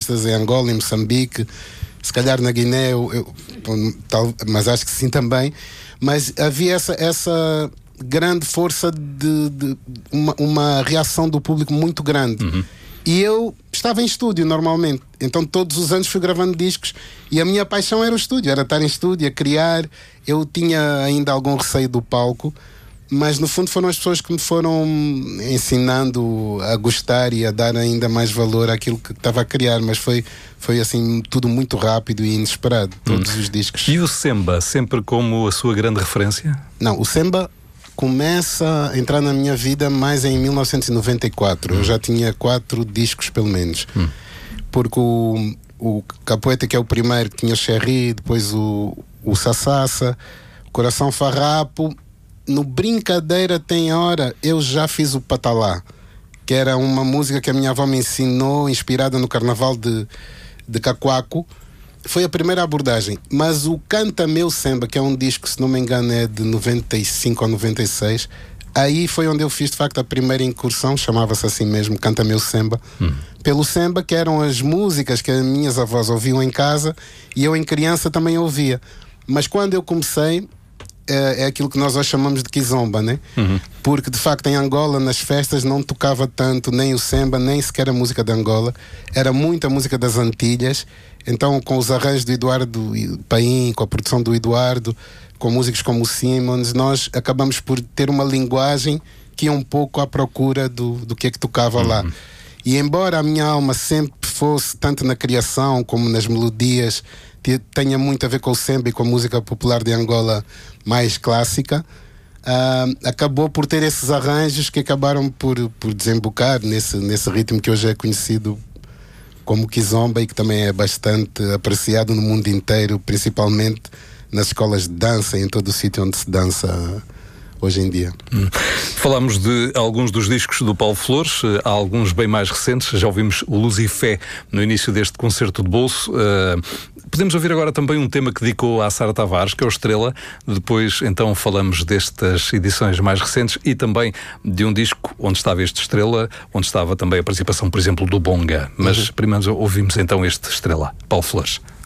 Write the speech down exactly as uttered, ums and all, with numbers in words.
festas em Angola, em Moçambique, se calhar na Guiné, eu, eu, tal, mas acho que sim também. Mas havia essa, essa grande força de, de uma, uma reação do público muito grande. Uhum. E eu estava em estúdio normalmente, então todos os anos fui gravando discos e a minha paixão era o estúdio, era estar em estúdio, a criar. Eu tinha ainda algum receio do palco, mas no fundo foram as pessoas que me foram ensinando a gostar e a dar ainda mais valor àquilo que estava a criar. Mas foi, foi assim tudo muito rápido e inesperado, todos hum. os discos. E o Semba, sempre como a sua grande referência? Não, o Semba começa a entrar na minha vida mais em mil novecentos e noventa e quatro. Hum. Eu já tinha quatro discos pelo menos. Hum. Porque o, o Capoeira, que é o primeiro, que tinha o Cherry, depois o, o Sassassa, o Coração Farrapo. No Brincadeira Tem Hora, eu já fiz o Patalá, que era uma música que a minha avó me ensinou, inspirada no carnaval de, de Cacoaco. Foi a primeira abordagem. Mas o Canta Meu Semba, que é um disco, se não me engano, é de noventa e cinco ou noventa e seis, aí foi onde eu fiz, de facto, a primeira incursão, chamava-se assim mesmo, Canta Meu Semba, hum. pelo Semba, que eram as músicas que as minhas avós ouviam em casa e eu, em criança, também ouvia. Mas quando eu comecei, é, é aquilo que nós hoje chamamos de kizomba, né? Uhum. Porque, de facto, em Angola, nas festas, não tocava tanto nem o Semba, nem sequer a música de Angola. Era muita música das Antilhas. Então, com os arranjos do Eduardo Paim, com a produção do Eduardo, com músicos como o Simmons, nós acabamos por ter uma linguagem que ia um pouco à procura do, do que é que tocava uhum. lá. E embora a minha alma sempre fosse, tanto na criação como nas melodias, tenha muito a ver com o Semba e com a música popular de Angola mais clássica, uh, acabou por ter esses arranjos que acabaram por, por desembocar nesse, nesse ritmo que hoje é conhecido como kizomba e que também é bastante apreciado no mundo inteiro, principalmente nas escolas de dança e em todo o sítio onde se dança hoje em dia. Hum. Falámos de alguns dos discos do Paulo Flores, há alguns bem mais recentes, já ouvimos o Luz e Fé no início deste concerto de bolso. Uh, podemos ouvir agora também um tema que dedicou à Sara Tavares, que é o Estrela. Depois então falamos destas edições mais recentes e também de um disco onde estava este Estrela, onde estava também a participação, por exemplo, do Bonga. Mas uhum. primeiro ouvimos então este Estrela, Paulo Flores.